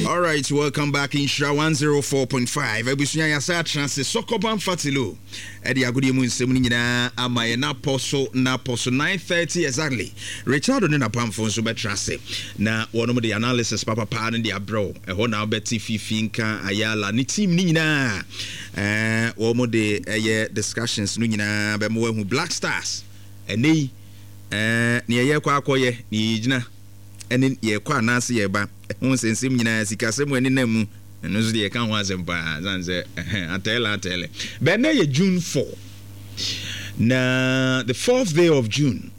All right, welcome back in Shra 104.5. Ebusunya yasa chance Sokoban Fatilo. Edi agudi mu nsem ni nyina amaye na poso 9:30 exactly. Richard on na pamfo so betrase. Na wono de analysis papa pa ne dia bro. Eho na obeti fifinka ayala ni team ni nyina. Womo de discussions no nyina be mo hu Black Stars. Eni ne ye kwa akoye ni gyina. Eni ye kwa anase ye ba. Won sensem nyina sikasem ani na mu eno so de ka ho azempa zanze atele but na ye June 4 na the 4th day of June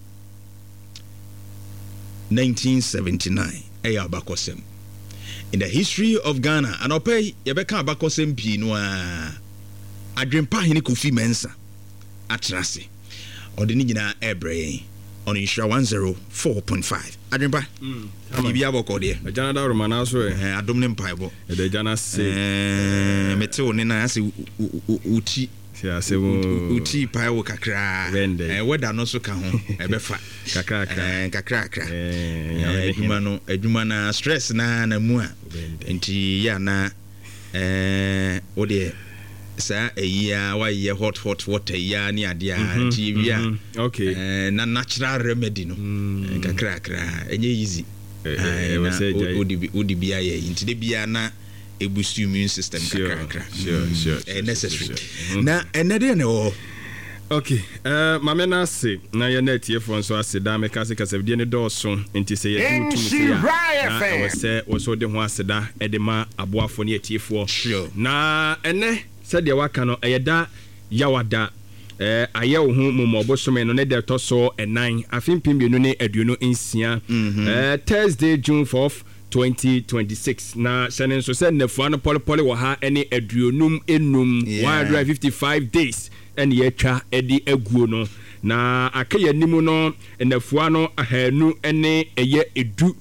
1979 abakosem in the history of Ghana and opay ye be ka abakosem pi no a adwempa hene Kofi Mensa atrase odeni nyina ebre on Insha 104.5 adwempa bibi aboko de Jana da romana so adom ne mpaibo de Jana se mete one na ase uti ase uti paiwo kakra weda no so ka ho ebefa kakra adwuma na stress na mu a enti ya na ode sa eya wa ye hot water ya ni ade a TV a okay na natural remedy no kakra enye easy odi bia ye nti de bia na ebusu immune system kakra sure necessary na enede ne o okay mamena se na ye na tiefo nso aseda me kase kasabdie ne dɔɔso nti se ye du tu se ya na se wo de ho aseda edema aboafo ne tiefo na ene said the wakano ayeda yawada aye wo hu mumobosome no ne de toso 9 afin pimbienu ne aduonu nsia Thursday June 4th 2026 na senen so said nefuano polypoly wo ha ene aduonum enum 155 days ene yetwa edi aguo no na akaya nimu no nefuano ahanu ene eye edu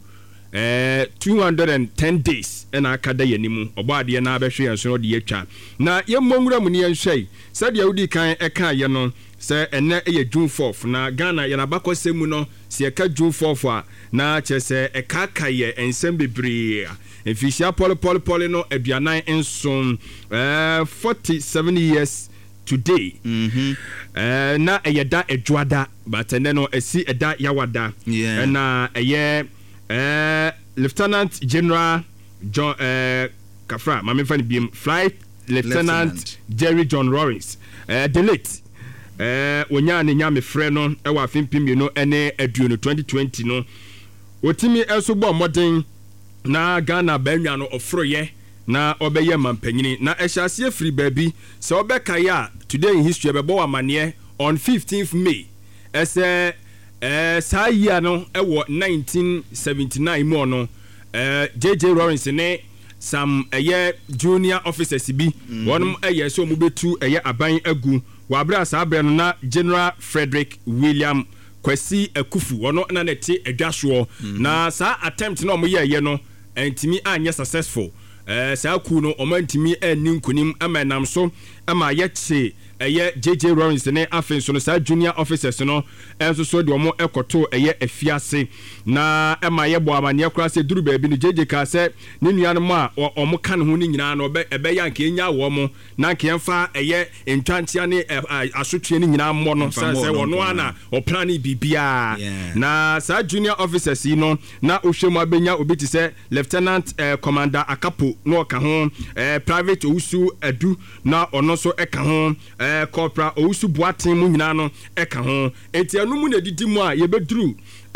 210 days ena akada yanimu obaade na abehwe yanso de yatwa na yemmongura mu ne yanhwei sadia udi kan eka ye no se ene eye June 4th na Ghana yana bakosemu no se eka June 4th a na chese eka kaye ensem bebre efisia poly no aduanan enson 47 years today na eyeda edwada but ene no esi eda yawada na eye Lieutenant General John Kafra mame fani bim Flight Lieutenant Jerry John Rawlings the late wonya ne nya me frɛ no e wa fimpim no ene aduo no 2020 no wotimi eso bo modern na Ghana banwa no ofroye na obeye mampanyini na ehyasie free baabi so obeka ya today in history bebo amane on 15th May ese saa year no ewo 1979 mo no JJ Rawlings ne some junior officers bi wonum so mu betu aban agu wa bra saa bre no na General Frederick William Kwesi Akufu wono na nete adwaso na saa attempt na omo ye no entimi anye successful saa ku no omo entimi ani nkunim amanam so ama yeche JJ Rawlings ne afen so no sa junior officers no enso so de omo ekoto afiase na ema ye bo amane kura se duru baabi no JJ ka se ne nuanu ma omo kan ho ni nyina no ebe yanka enya wo mo na nka emfa entwantia ne asotwe ni nyina mo no se wono ana o plan bibia na sa junior officers no na ohwemu abenya obiti se Lieutenant Commander Akapo no ka ho private Owusu Adu na ono so eka ho corporal Owusu Boaten mu nyina no eka ho enti anu mu na didi mu a ye beduru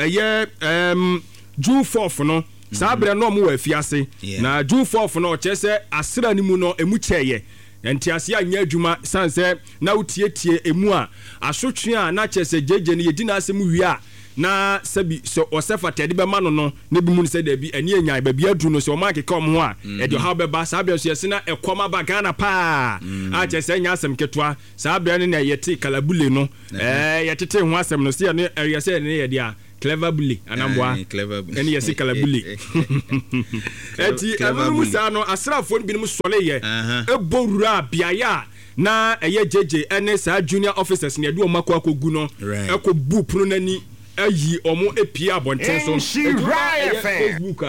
June 4th no sabre no mu afiase na June 4th no chese asra ni mu no emu cheye enti ase anya adwuma sanse na utietie emu a asotwe a na chese jeje ne yedi na asem wi a na sabi so osefa tede be ma no ne bi mu se da bi ani anya ba bi adu no so ma keka om ho a e de ha be ba sabe so yese na ekoma ba Ghana pa a chese nya asem ketwa sabe ne na yete kalabule no yetete ho asem no se ne yese ne ye dia clever bully anambwa eni yesi kala bully eti anu musa no asrafo bi nim sole ye ebowura biaya na eye jeje ene sa junior officers ne de o makwa kogu no ekobu punu nani ayi omo epia abonten so Facebook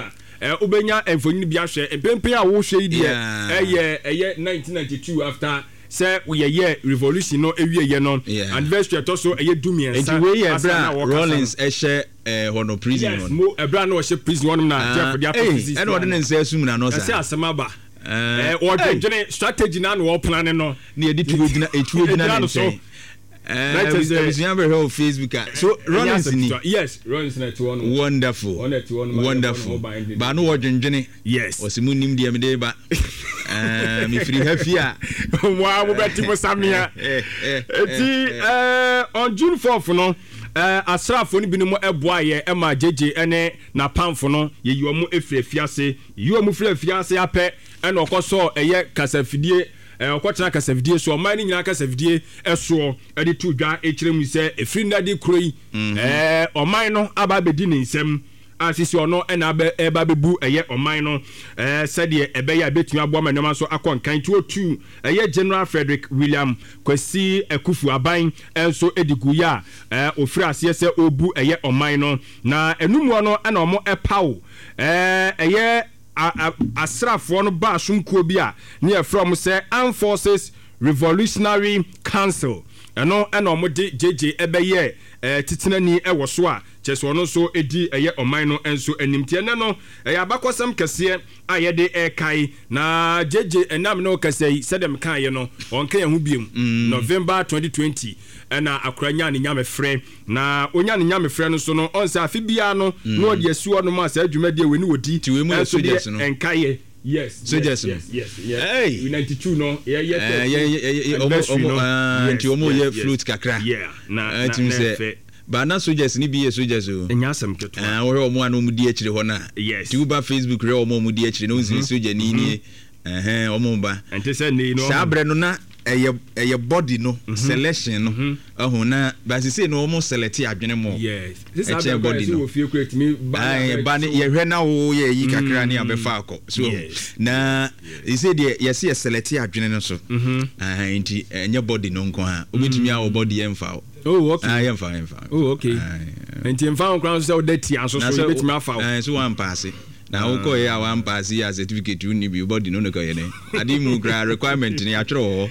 ubenya emfonyi bi ahwe empempe a wo hwe yi de eye 1992 after say we ye revolution no ewie ye no anniversary to so eye dumien sa we ye bra Rollins ehye hono prison no mo ebra na wo hye prison one na Jeff dia prison e no de nse asum na no sa say asema ba or the strategy na no plan no na ye di tuwegina na nse we never heard Facebook. So Rollins ni yes Rollins na to one wonderful ba no wodwenwene yes osimu nim de me de ba me free hafia wa mo beti mo samia eti on June 4th no asrafo ni binu mo eboa ye ema jeje ene na pamfo no ye yiwo efre fiase yiwo mu fre fiase apɛ ena okoso eye kasafidie okwatena kasafidie so man ni nyina kasafidie eso ede to dwa ekiremu se efri ndade kroi oman no aba bedi ne nsem asisi ono ena eba bebu eye oman no sede ebe ya betumi abo manoma so akonkan 202 eye General Frederick William Kwasi Akufu Aban enso edigu ya ofri ase se obu eye oman no na enumu no ena omo epawo eye asrafo no ba sunkuo bi a near from say Armed Forces Revolutionary Council eno omo de JJ ebeye titinani ewo so a cheso no so edi eye oman no enso animtie ne no abakosam kese ayede kai na JJ enam no kese sedem kan ye no onka ye hu biem November 2020 na akuranya ne nyame frɛ na onya ne nyame frɛ no so no onse afibia no no ode asuo no ma sa adwumadi we ni wodi so enka ye yes yes hey 92 no omo ye flute kakra na say ba na soldiers ni bi ye soldiers o enyasem keto wo he omo anu mudi akire ho na ti ba Facebook re omo mudi akire no nzi soldier ni omo ba ante say ni no sabre no na eye body no selection no na ba se no omo select adwene mo this is body no ofie create me ba ne ye hwe na wo ye yi kakra ne abefa akọ so na you say the yes select adwene no so nti enye body no nko ha obetumi a wo body emfa oh okay emfa oh okay nti emfa nkran so say dirty aso so betumi afa so one pass na wo ya one pass ya certificate uni bi body no ko ye ne adi mu gra requirement ni atwero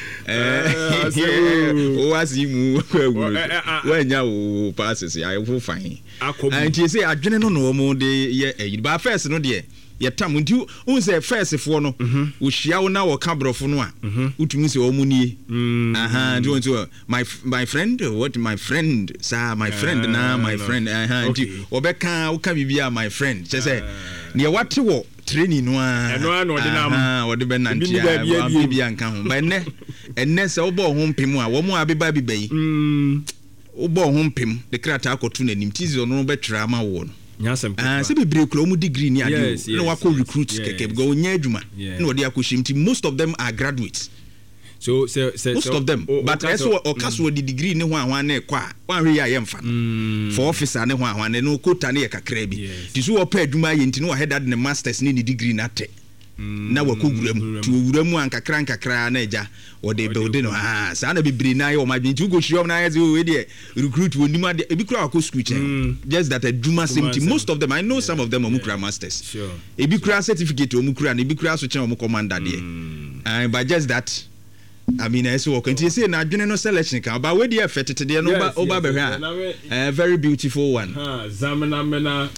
o asimu wanya o passes ya wo fine anti say adwene no no mo de ye ba first no de ye tam nti un say first fo no wo hia wo na wo ka brofo no a utumi say o mu nie do want to my friend what my friend sir my friend na my friend nti obeka wo ka bibia my friend say ne wate wo training no wode be nantia bibia nka ho ba enne se wo bo ho mpem a wo mu abeba bibai wo bo ho mpem de krata akoto nanim tizi ono betwra ma wo no nyasem se bebre kro mu degree ni ade no wako recruit keke go nya adwuma no wode akoshimti most of them are graduates so most of them but eso okaso di degree ne ho ahwan na ekwa wan hwe ya yemfa for officer ne ho ahwan ne no quota ne yakakra bi ti so wo pa adwuma ye ntino wo head ne masters ne degree na te na wakogurem tu wuram ankakra na eja wo de build no sa na bibiri na ye o ma binti go hwiom na ye we de recruit wonim ade ebi kura akọ school just that adwuma semti most of them I know some of them omukura masters sure ebi kura certificate omukura na ebi kura so chen omukommander de but just that I mean I say can you say na adwene no selection kan ba we dey effect de no ba oba be hwa very beautiful one zamena mena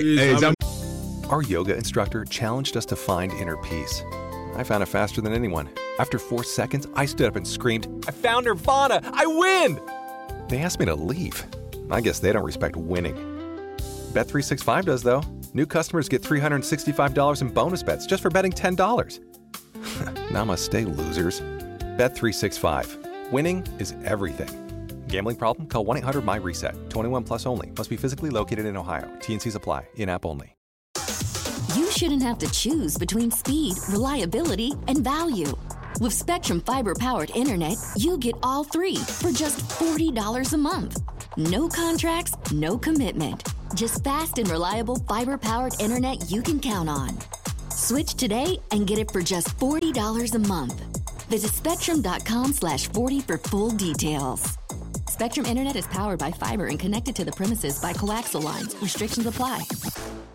Our yoga instructor challenged us to find inner peace. I found it faster than anyone. After 4 seconds, I stood up and screamed, "I found Nirvana! I win!" They asked me to leave. I guess they don't respect winning. Bet365 does, though. New customers get $365 in bonus bets just for betting $10. Namaste, losers. Bet365. Winning is everything. Gambling problem? Call 1-800-MY-RESET. 21 plus only. Must be physically located in Ohio. T&Cs apply. In-app only. You shouldn't have to choose between speed, reliability, and value. With Spectrum Fiber-powered internet, you get all three for just $40 a month. No contracts, no commitment. Just fast and reliable fiber-powered internet you can count on. Switch today and get it for just $40 a month. Visit spectrum.com/40 for full details. Spectrum Internet is powered by fiber and connected to the premises by coaxial lines. Restrictions apply.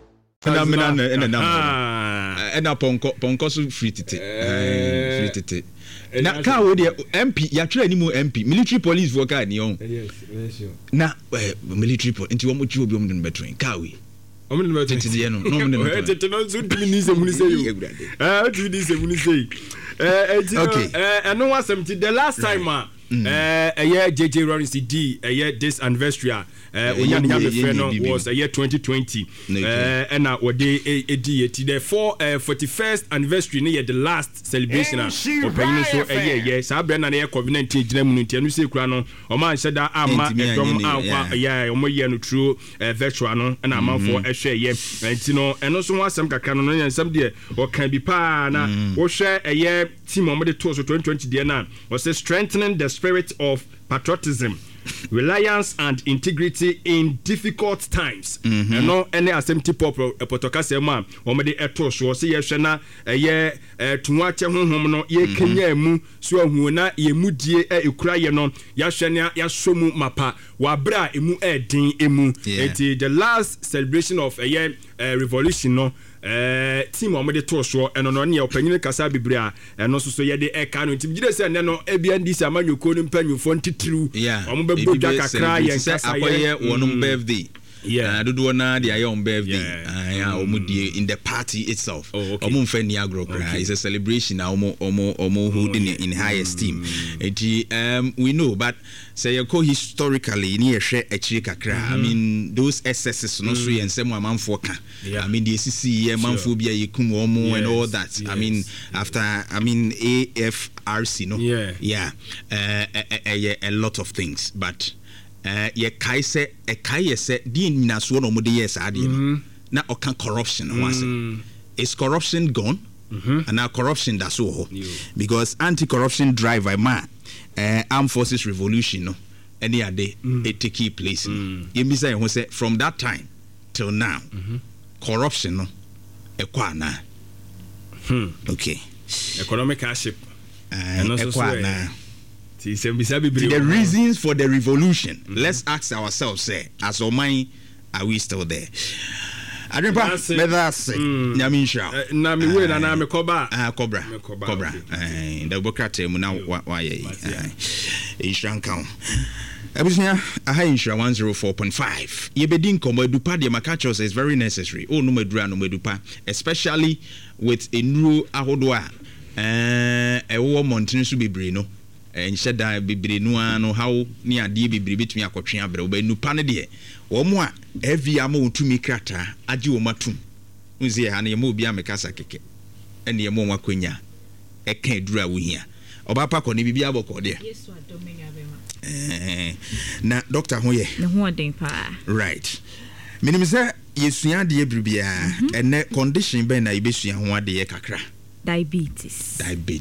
na ponko so free tete na ka wo de MP ya try ni mu MP military police for ka ni on na military police nti wo mo twi obi om den between ka we o mo den between tete no mo den between tete no so timi ni se mu ni se yo timi ni se mu ni se okay eno wasem ti the last time JJ Lawrence D this anniversary was year 2020 and what they the 41st anniversary near the last celebration of so so Brenda na COVID-19 gyina mu ntia no se kura no o man said that ama edom anwa o ye no true virtual no na ama for ehwe ye enti no eno so wasem kakra no nsem de o kan bi pa na wo hwe team o de to so 2020 de na was strengthening the spirit of patriotism, reliance and integrity in difficult times. And no any assembly popo potokase ma omede eto so se ye hwe na tuwache honhom no ye kenya mu so ahu na ye mudie ekura ye no ya hwe na ya somu mapa wa bra emu edin emu enti the last celebration of revolution no team omede to so eno no ne opanyin kasa bibria eno so ye de eka no tim gide se ne no ebiandisi amanyoko no mpanyufo ntitiru omobebu kakra ye kasa ye wonum birthday dodo na dia your birthday omudie in the party itself omumfa ni agro cry is a celebration omo holding in high esteem we know but say you go historically ni ehwe achire kakra I mean those excesses no so yensem amanfo ka I mean the CC amanfo bia yekum omo and all that I mean after AFRC no a lot of things but ye kai se di nyina so no mo de yes ade no na oka corruption once is corruption gone and now corruption that's all because anti-corruption drive armed forces revolution no any ade it take place you be say who say from that time till now corruption no ekwa na okay economic hardship and also the reasons for the revolution. Let's ask ourselves, say, as Omai, are we still there? I don't know. That's Nyamisha. Nami we na nami Cobra. Cobra. The Bocate Muna why Ishankan. Abusia, I have insure 104.5. Yebedin Combo Dupa de Macachos is very necessary. Oh, no medra no medupa, especially with a new Ahodwa. A war mountain should be brino. And said that be no how near dear be between a coaching but no panade. Or more every amo to me crata, adu matum. Uzi and your mobia mecasa keke. And your moma quenya. A can't draw we here. Obapa con be able to dear. Yes, na Dr. Hoye. No one pa. Right. Minimisa, yes, dear Brubia, and that condition ben I be seeing one day kakra. Diabetes.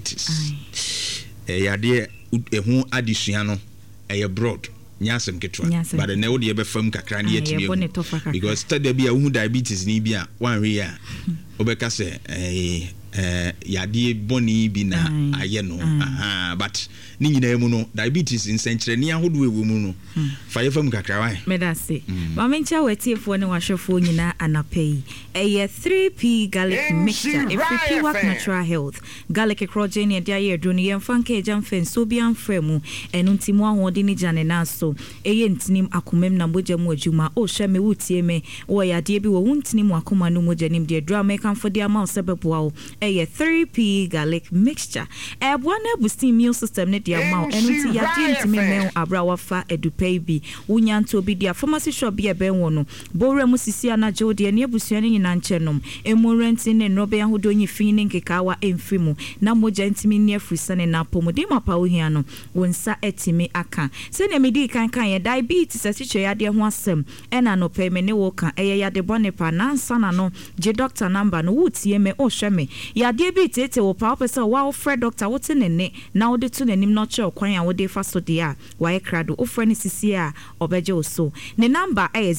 Dear. Who additional a broad nyasem ketwa but the no de be fam kakra na yetimi because study be who diabetes ni bia one way obeka say yade boni bi na aye no but ni nyina mu no diabetes nsenkyere ni ahodo ewu mu no fa ye fam kakra wan me da say ma mencha wetiefo ne wahwefo nyina anapei 3P garlic mixture every work natural health garlic crogen e dia ye dunu ye mfanka ejam fenso bi amfremu enu ntimo ahode ni jane na so ntinim akomem na moja mu adwuma o hwe me wutie me wo yade bi wo ntinim akoma no moja nim de drama kan for dia ma sebeboa 3P garlic mixture bwana boosting immune system ne dia ma enu ti yade ntimi me abrawa fa edupei bi wunyanto bi dia pharmacy shop bi ebe wono bowre mu sisi anajo de ne abusuane nyina nchenom emurenti ne nobe ahodo nyi fin ne nkekawa emfimu na moja ntimi ne afrisane na pomode mapa ohia no wonsa etimi aka se ne medi kan ye diabetes asiche yade ho asem ena no pe me ne wo kan yade bone pa na nsa na no je doctor number no wutie me o hwe me yadeɛ bi tete wo pa opese wa ofre doctor wote nene na wo de to nanim no che okwan a wo de fa so de a wa ekrado ofre ne sisi a obeje wo so ne number is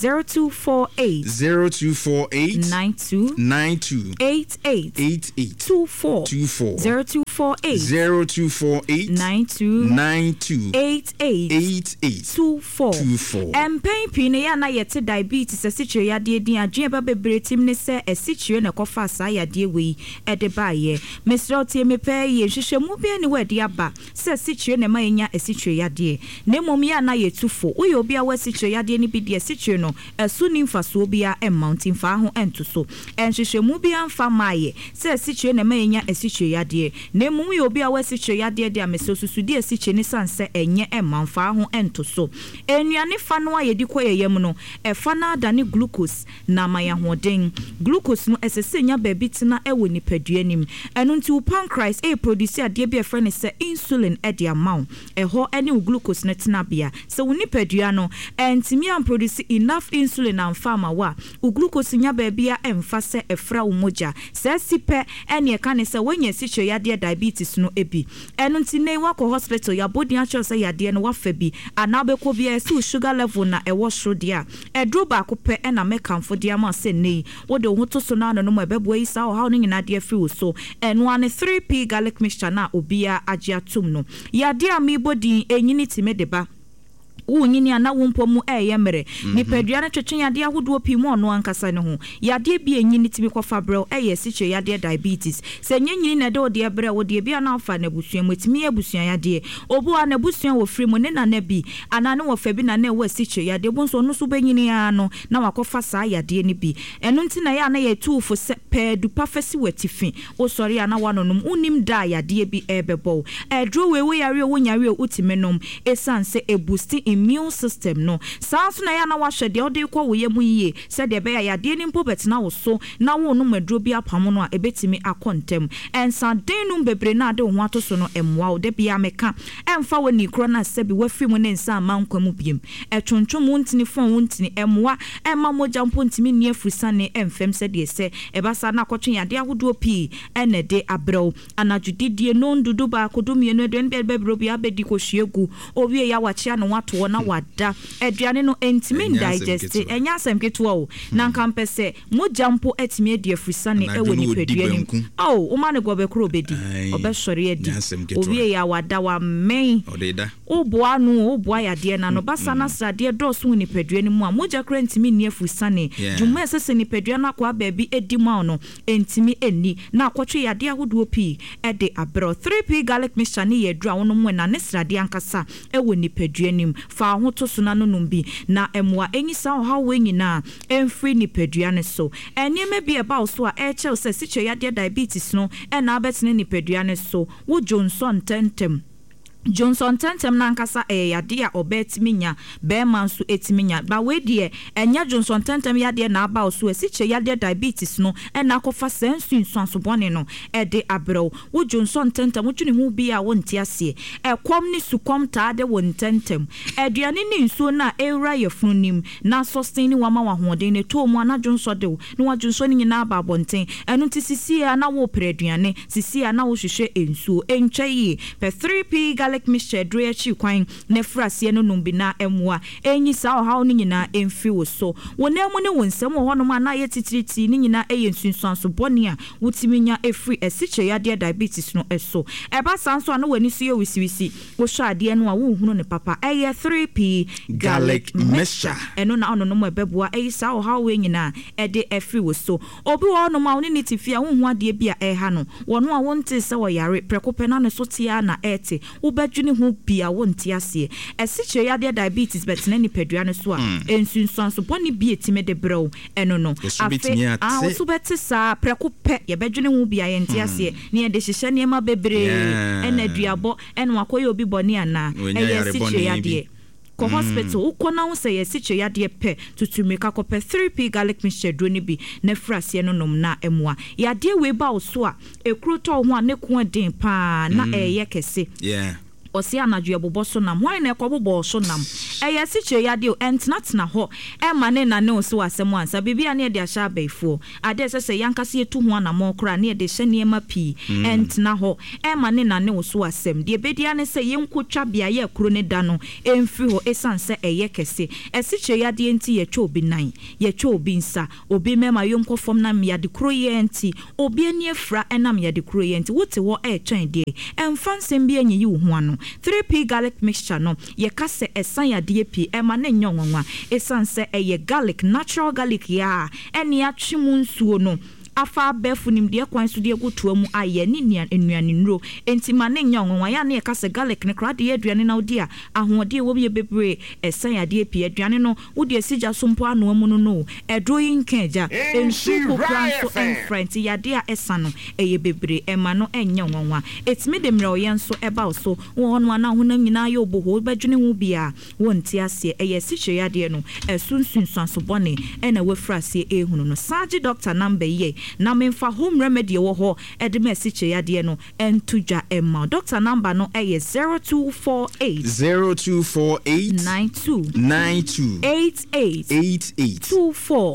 0248 92 88 0248 92 88 Empay pine ya na yete diabetes asichire yade din adwen ba bebre tim ne se asichire na kofa asa yade we ede ba ye mesro tie mepe ye hwehwemu bi ani wadi aba se asichire na ma nya asichire yade ne mom ya na yetufo uye obi a wasichire yade ni bi de asichire no esu ni mfaso bi a mountain fa ho ento so enhwehwemu bi amfa maye se asichire na ma nya asichire yade ne mom ye obi a wasichire yade de ameso susudi asichire ni sanse enye manfa ho ento so enuane fa no ayedi koyeyem no efa na adane glucose na maya hoden glucose no esesenya baabi tina ewo nipaduanim eno nti wo pancreas produce ade bi efre ne se insulin e de amount eho ene glucose na tina bia se wo nipadua no entimi am produce enough insulin am farmer wa wo glucose nya baabi a emfa se efra wo moja se sipe ene e kan se wanya sicho yade diabetes no ebi eno nti ne wa ko hospital ya bodi a se yade no wafa bi anabeko bia se sugar level na ewo sro dia edro ba ko pe na mekamfo dia ma se nei wo de ho to so na no mo ebebo yi sa o ha no nyina dia fi wo so eno ane 3p garlic mixture na obia agye atum no yade a mi bodi enyini time de ba unyini ana wompomu yemere nipadua na twetwe yade ahodo pi mu ono ankasa ne ho yade bi enyini timi kofa brel siche yade diabetes se nyanyini na de ode brel wo de bia na afa na busua mwetimi abusua yade obu ana busua wo free mu ne na na bi ana ne wo fa bi na na wo siche yade bonso no so benyini ano na wakofa sa yade ni bi eno nti na ya na ye tuufo se pedu pafesi wetifi o sori ana wanonum unim da yade bi ebebo edro wewe yare wo nyare utimenom esanse ebusti immune system no sanso na ya na wahwe de ode kwa wo yemu yie se de be ya de ni mpo betina wo so na wo no madro bi apam no a ebetimi akontem ensa den no bebre na de ho ato so no emwa wo de bia meka emfa wo ni kro na se bi wafi mu ne nsa amankwamu biem etwontwom wontini fon wontini emwa emma moja mpo ntimi ni afrisane emfem se de se ebasa na akotwe ya de ahodo pi ene de abrew anadwudidie no ndudu ba akodumie no de bebro bi abedi ko hwiegu owie ya wachia no wato na wada aduane no entimi digest enya asem keto o na nkampese mojampo etimi edi afrisane ewo ni peduanim o ma ne gobekro bedi obesori edi owie ya wada wa men odeda oboa no oboa yade na no basa na srade doso ni peduanim a moja kra entimi ni afrisane dwuma esese ni peduana kwa baabi edi ma no entimi eni na akotwe yade ahodo pi ede abro 3p garlic mixture ni yedra wono mu na ne srade ankasa ewo ni peduanim fa ho to so na no numbi na emwa enyisa ho ha wenyi na emfri ni pedua ne so enema bi eba so a echel se siche yade diabetes no na abetene ni pedua ne so wo Johnson tentem na nkasa yade a obetiminya be manso etiminya ba we de enya Johnson tentem yade na aba so siche yade diabetes no na kofa sensu nso bone no de abrew wo Johnson tentem wotwene hu bi a wonti ase ekom ni sukom taade won tentem aduane ni nso na ewra yefunim na sustain wama wa hoden ne to mu ana Johnson de no wa Johnson ni na aba bonten enu ti sisi a na wo pre aduane sisi a na wo hwehwe ensuo entwa yi pe 3p garlic mixture dre achi kwan na frase no numbi na emwa enyi sa ohaw ni nyina emfi wo so wonemu ne wonsam wo hono ma na yetitiriti ni nyina eyensunsuanso bone a wutiminya efri esiche yade diabetes no eso eba sanso ana wani so ye wisiwisi wo hwa ade no a wo hunu ne papa 3p garlic mixture eno na ono no mo ebeboa sa ohaw we nyina ede efri wo so obi wo no ma woni ni tifia wo hu ade bia ha no wono a wonte se wo yare prekope na ne so tia na ete wo badwini hu bia wonte ase esiche yade diabetes betena ni pedua ne so a ensunsuanso boni bi etime de brew eno no afi wo so beti sa prekope ye badwini hu bia ye nte ase ne ye de hihye ne ma bebre ena duabo eno akoye obi boni ana esiche yade ko hospital ukona wo se yesiche yade pe tutumeka ko pe 3p garlic mixture droni bi na frase no nom na emwa yade we ba wo so a ekuro to ho a ne ko den pa na eye kese ɔse anadwo ɛbobɔ so nam hwan na ɛkɔbobɔ so nam ɛyɛ sikyire yade o ɛntena ho ɛma ne na ne o so asɛm ansa bibia ne de ahyɛ abaifo ade sɛ yankase etu ho anamɔ kora ne de hyɛ niema pii ɛntena ho ɛma ne na ne o so asɛm de bedia ne sɛ yenkotwa bia yɛ kuro ne da no ɛmfiri hɔ esan sɛ ɛyɛ kɛse ɛsikyire yade enti yɛtwa obi nan yɛtwa obi nsa obi mema yonko fam na yade kuro yɛ enti obi ani afra ɛnam yade kuro yɛ enti wote hɔ ɛtwɛn de ɛmfa nsɛm bi anyi wo ho ano 3p garlic mixture no yɛka sɛ ɛsan yade pii ɛma ne nyɔnwanwa esan sɛ ɛyɛ garlic natural garlic ya ɛne atwe mu nsuo no afa befu nimde kwan so de agutua mu aye ne nnuane nuro enti ma ne nya onwa ya ne ka se garlic ne kra de aduane na odi a ahode wo be bebre esan ade pie aduane no wo de asija so mpo ano mu no edro yinka ja ensu kokran so enfront ya de a esa no eye bebre ema no enya onwa etimi de mre oyen so eba so wo no ana ho na nyina ye oboho badwene ho bia wo nti ase eye siche ya de no esunsunsan so bone ena wefrase ehunu no Saji doctor number ye na memfa home remedy wo ho edeme siche yade no entudwa emma doctor number no eye 0248 92 88 24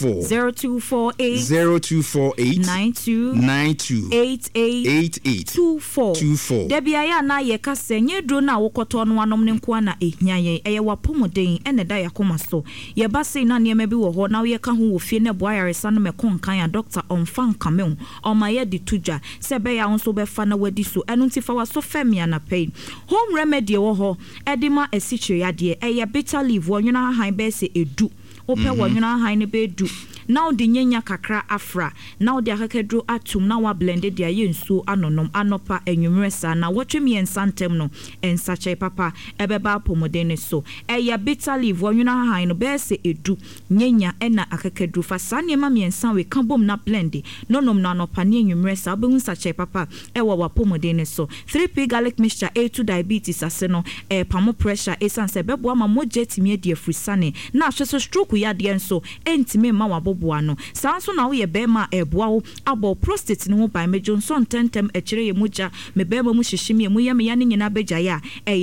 0248 92 88 24 debia ya na ye kase nye dro na wokoto no anom ne nko na ehia eye wapomoden ene da yakoma so ye ba sei na niema bi wo ho na ye ka ho wo fie ne boayaresa no mekonkan ya doctor onfan kameu omaye di tuja sebe ya onso be fa na wadi so enu nti fa wa so femia na pain home remedy wo ho edima esichire yade eye bitter leaf wo nwuna han be se edu ope wo nwuna han ne be edu now the nyenya kakra afra now the akakedro atum na wa blended dia yensu anonom anopa enwumresa na wotwemi ensantem no ensache papa ebeba pomodene so eya bitter leaf wonwuna han no be se edu nyenya ena akakedro fa sane ma miensa we kabom na blend nonom na anopa ne enwumresa obehun sache papa ewa wa pomodene so 3p garlic mixture A2 diabetes aseno pamo pressure esanse bebo ama mojetimi adi afrisane na hweso stroke ya de enso entime ma wa boano sanso na wo ye bema eboa wo abo prostate ne ho by me Johnson tentem ekire ye muja me bema mu hyehyem mu ye me ya ne nyina beja ya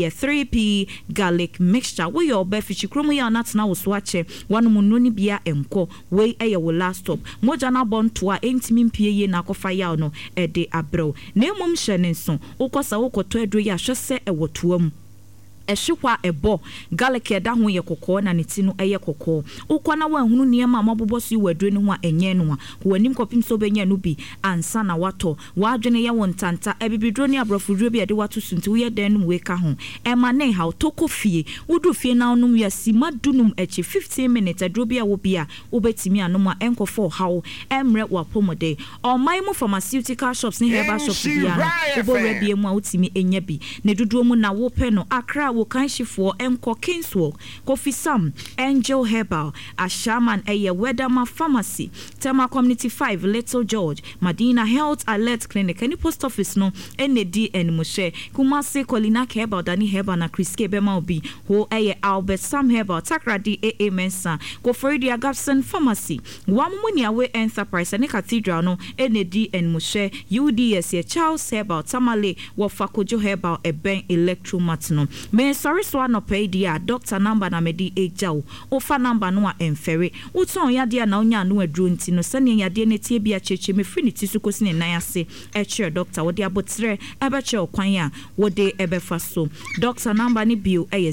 3p garlic mixture wo ye obefichi kromu ya natna wo so ache wanu mu ni bia enko we eye wo last stop moja na bonto a entimi mpie ye na akofa ya no ede abrew na emum hye ne nso ukosa ukoto edo ya hwese ewotoam ehwekwa ebo garlic eda ho ye kokko na ne ti no eye kokko ukwana wa hunu niema amabobo so wadru ne ho enye no a wanim kopim so benya no bi ansa na wato wadwene ye wontanta ebibidro ne abrofudro bi ade wato sunti wo ye dan no we ka ho ema ne ha toko fie wudu fie na onum ya simadunum echi 15 minutes adro bi a wo bia obetimi anom a enkofo hawo emre wapomode omaimu pharmaceutical shops ne herbal shops bia obo rebie mu a utimi enya bi ne duduo mu na wo pe no akra wo kanshifo enko Kingswalk Coffee Sam Angel Herbal Ashaman eye Wedama Pharmacy Tema Community 5 Little George Madina Health Alert Clinic any post office no ND and Moshe Kumasi Kolina Herbal Dani Herbal na Chriske Bema Obi ho eye Albert Sam Herbal Takradi AA Mensa Koforidia Gabson Pharmacy Wamuni Awe Enterprise and Cathedral no ND and Moshe UDS ye Charles Herbal Tamale Wafakojo Herbal Eben Electromatino me sorry so no pay dia doctor number na medi ejao ofa number no a emfere uton ya dia na onya no adru nti no sane ya dia netie bia cheche me free nti sukosi ne nan ase e doctor wo dia botre ebe che okwan a wo de ebe fa so doctor number ni bio e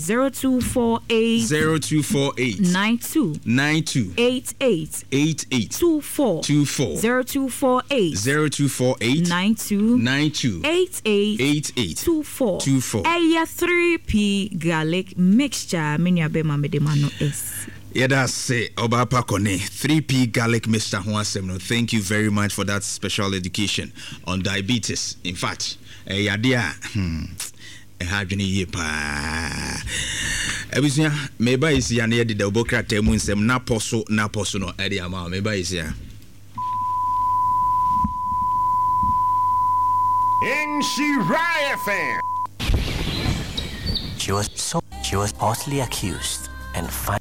0248 92 88 24 0248 92 88 24 eya 3p garlic mixture menu abema medemano s That's say Oba Pakone 3p garlic mixture ho asem no. Thank you very much for that special education on diabetes. In fact, yadia hadwene ye pa ebusia meba isi ane de obokra temu nsem na poso no ade ama meba isi ya in Shiraya fan. She was falsely accused and fined.